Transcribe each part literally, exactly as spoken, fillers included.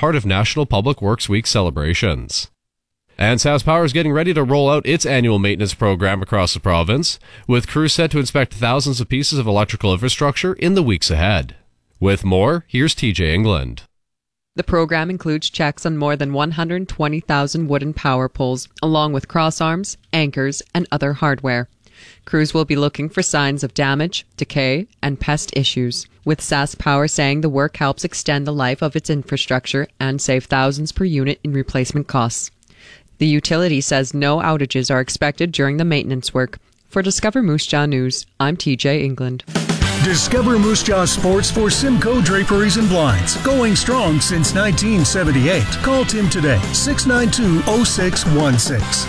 part of National Public Works Week celebrations. And SaskPower is getting ready to roll out its annual maintenance program across the province, with crews set to inspect thousands of pieces of electrical infrastructure in the weeks ahead. With more, here's T J England. The program includes checks on more than one hundred twenty thousand wooden power poles, along with crossarms, anchors, and other hardware. Crews will be looking for signs of damage, decay, and pest issues, with SaskPower saying the work helps extend the life of its infrastructure and save thousands per unit in replacement costs. The utility says no outages are expected during the maintenance work. For Discover Moose Jaw News, I'm T J England. Discover Moose Jaw Sports for Simcoe Draperies and Blinds. Going strong since nineteen seventy-eight. Call Tim today, six nine two, oh six one six.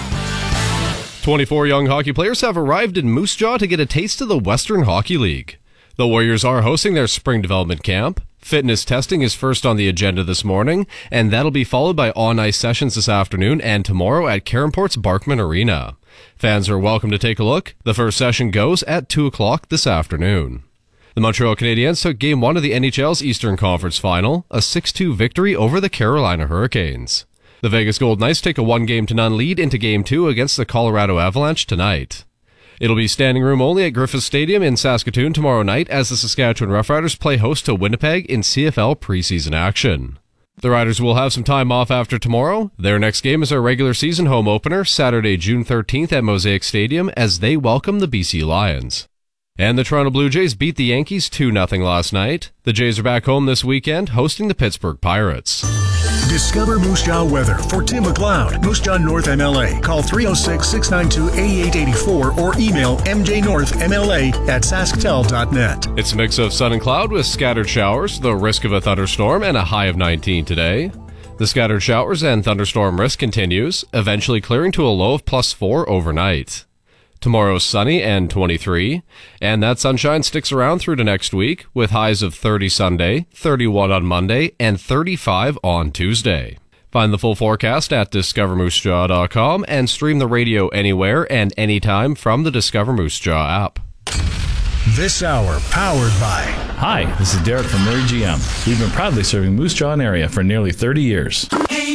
twenty-four young hockey players have arrived in Moose Jaw to get a taste of the Western Hockey League. The Warriors are hosting their spring development camp. Fitness testing is first on the agenda this morning, and that'll be followed by on-ice sessions this afternoon and tomorrow at Caronport's Barkman Arena. Fans are welcome to take a look. The first session goes at two o'clock this afternoon. The Montreal Canadiens took Game one of the N H L's Eastern Conference Final, a six two victory over the Carolina Hurricanes. The Vegas Golden Knights take a one-game-to-none lead into Game two against the Colorado Avalanche tonight. It'll be standing room only at Griffith Stadium in Saskatoon tomorrow night as the Saskatchewan Roughriders play host to Winnipeg in C F L preseason action. The Riders will have some time off after tomorrow. Their next game is our regular season home opener, Saturday, June thirteenth at Mosaic Stadium as they welcome the B C Lions. And the Toronto Blue Jays beat the Yankees two nothing last night. The Jays are back home this weekend, hosting the Pittsburgh Pirates. Discover Moose Jaw weather for Tim McLeod, Moose Jaw North M L A. Call three oh six, six nine two, eight eight eight four or email m j north m l a at sasktel dot net. It's a mix of sun and cloud with scattered showers, the risk of a thunderstorm, and a high of nineteen today. The scattered showers and thunderstorm risk continues, eventually clearing to a low of plus four overnight. Tomorrow's sunny and twenty-three, and that sunshine sticks around through to next week with highs of thirty Sunday, thirty-one on Monday, and thirty-five on Tuesday. Find the full forecast at discover moose jaw dot com and stream the radio anywhere and anytime from the Discover Moose Jaw app. This hour powered by... Hi, this is Derek from Murray G M. We've been proudly serving Moose Jaw area for nearly thirty years.